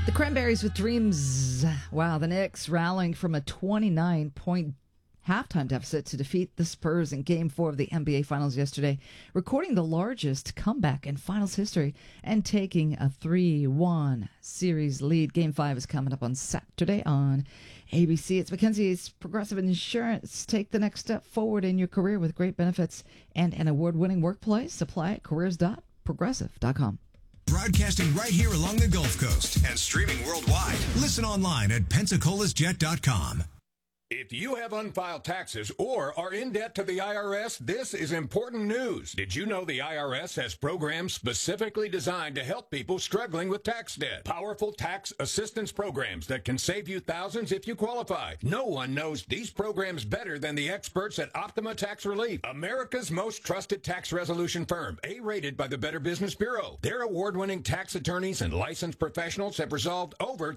The Cranberries with Dreams. Wow, the Knicks rallying from a 29-point halftime deficit to defeat the Spurs in Game 4 of the NBA Finals yesterday, recording the largest comeback in Finals history and taking a 3-1 series lead. Game 5 is coming up on Saturday on ABC. It's Mackenzie's Progressive Insurance. Take the next step forward in your career with great benefits and an award-winning workplace. Apply at careers.progressive.com. Broadcasting right here along the Gulf Coast and streaming worldwide. Listen online at PensacolaSjet.com. If you have unfiled taxes or are in debt to the IRS, this is important news. Did you know the IRS has programs specifically designed to help people struggling with tax debt? Powerful tax assistance programs that can save you thousands if you qualify. No one knows these programs better than the experts at Optima Tax Relief, America's most trusted tax resolution firm, A-rated by the Better Business Bureau. Their award-winning tax attorneys and licensed professionals have resolved over